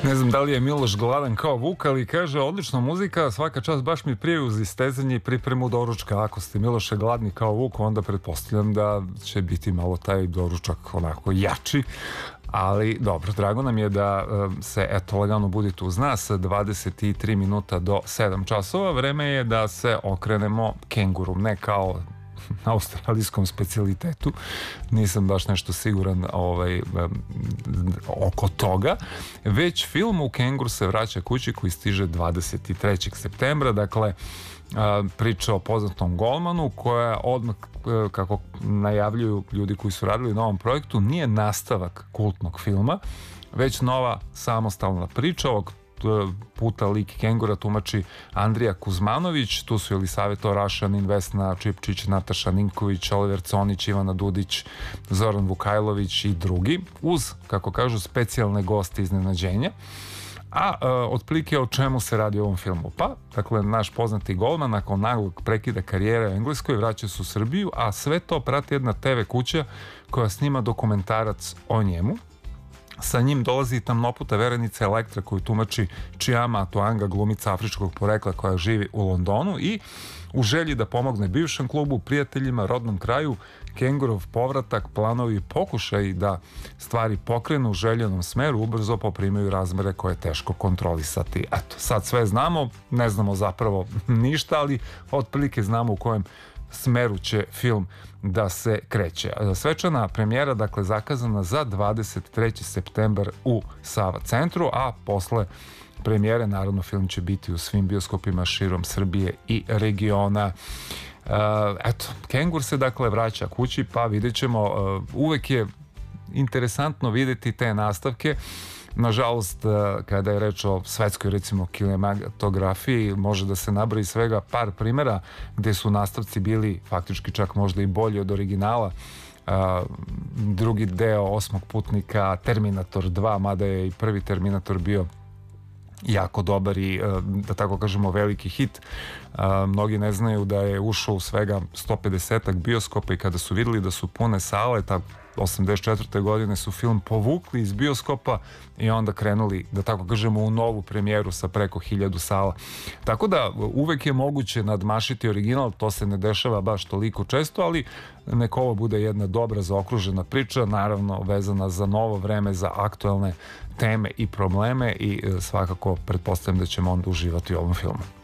Ne znam da li je Miloš gladan kao vuk, ali kaže odlična muzika, svaka čast, baš mi prije uz istezanje i pripremu doručka. Ako ste Miloše gladni kao vuk, onda pretpostavljam da će biti malo taj doručak onako jači. Ali dobro, drago nam je da se eto lagano budite uz nas. 23 minuta do 7 časova. Vreme je da se okrenemo kenguru, ne kao na australijskom specijalitetu, nisam baš nešto siguran oko toga, već film U kengur se vraća kući koji stiže 23. septembra, dakle priča o poznatom golmanu koja odmah, kako najavljuju ljudi koji su radili na ovom projektu, nije nastavak kultnog filma, već nova samostalna priča. Ovog puta lik kengura tumači Andrija Kuzmanović, tu su Jelisaveta Rašanin, Vesna Čipčić, Nataša Ninković, Oliver Conić, Ivana Dudić, Zoran Vukajlović i drugi, uz, kako kažu, specijalne goste iznenađenja. A otprilike o čemu se radi u ovom filmu? Pa, dakle, naš poznati golman nakon naglog prekida karijere u Engleskoj vraća se u Srbiju, a sve to prati jedna TV kuća koja snima dokumentarac o njemu. Sa njim dolazi tamnoputa verenica Elektra koju tumači Chiama Atuanga, glumica afričkog porekla koja živi u Londonu, i u želji da pomogne bivšem klubu, prijateljima, rodnom kraju, kengurov povratak, planovi i pokušaj da stvari pokrenu u željenom smeru ubrzo poprimaju razmere koje je teško kontrolisati. Eto, sad sve znamo, ne znamo zapravo ništa, ali otprilike znamo u kojem smeru će film da se kreće. Svečana premijera, dakle, zakazana za 23. septembar u Sava centru, a posle premijere, naravno, film će biti u svim bioskopima širom Srbije i regiona. Eto, kengur se, dakle, vraća kući, pa vidjet ćemo. Uvek je interesantno videti te nastavke. Nažalost, kada je reč o svetskoj, recimo, kinematografiji, može da se nabroji svega par primjera gde su nastavci bili faktički čak možda i bolji od originala. Drugi deo Osmog putnika, Terminator 2, mada je i prvi Terminator bio jako dobar i, da tako kažemo, veliki hit. Mnogi ne znaju da je ušao u svega 150-ak bioskopa i kada su videli da su pune sale, 84. godine su film povukli iz bioskopa i onda krenuli, da tako kažemo, u novu premijeru sa preko 1000 sala. Tako da uvek je moguće nadmašiti original, to se ne dešava baš toliko često, ali nek ovo bude jedna dobra zaokružena priča, naravno vezana za novo vreme, za aktuelne teme i probleme, i svakako pretpostavljam da ćemo onda uživati u ovom filmu.